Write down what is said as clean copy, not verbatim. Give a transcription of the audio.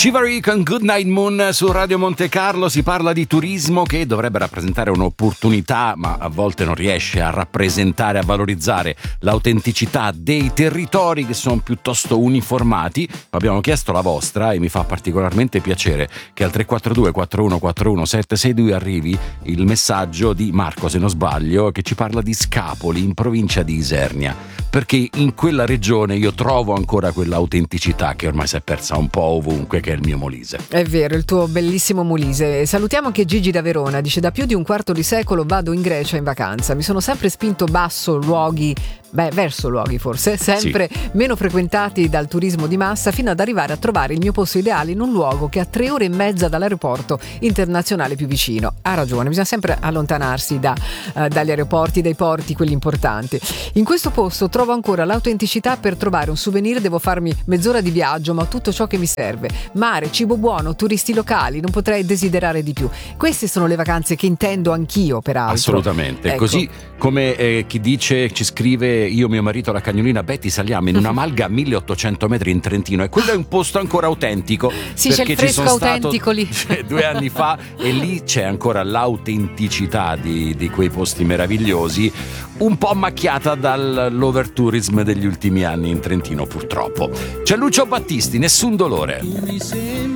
Shivery con Goodnight Moon su Radio Monte Carlo. Si parla di turismo che dovrebbe rappresentare un'opportunità, ma a volte non riesce a rappresentare, a valorizzare l'autenticità dei territori che sono piuttosto uniformati. Abbiamo chiesto la vostra e mi fa particolarmente piacere che al 342 4141 762 arrivi il messaggio di Marco, se non sbaglio, che ci parla di Scapoli in provincia di Isernia, perché in quella regione io trovo ancora quell'autenticità che ormai si è persa un po' ovunque, che è il mio Molise. È vero, il tuo bellissimo Molise. Salutiamo anche Gigi da Verona, dice: da più di un quarto di secolo vado in Grecia in vacanza, mi sono sempre spinto verso luoghi forse sempre meno frequentati dal turismo di massa, fino ad arrivare a trovare il mio posto ideale in un luogo che a 3 ore e mezza dall'aeroporto internazionale più vicino. Ha ragione, bisogna sempre allontanarsi dagli aeroporti, dai porti, quelli importanti. In questo posto trovo ancora l'autenticità. Per trovare un souvenir devo farmi mezz'ora di viaggio, ma ho tutto ciò che mi serve: mare, cibo buono, turisti locali, non potrei desiderare di più. Queste sono le vacanze che intendo anch'io, peraltro. Assolutamente, ecco. Così come chi dice, ci scrive: io, mio marito, la cagnolina Betty saliamo in una malga a 1800 metri in Trentino, e quello è un posto ancora autentico. Sì, c'è il fresco autentico lì 2 anni fa, e lì c'è ancora l'autenticità di quei posti meravigliosi, un po' macchiata dall'overtourism degli ultimi anni in Trentino, purtroppo. C'è Lucio Battisti, Nessun dolore.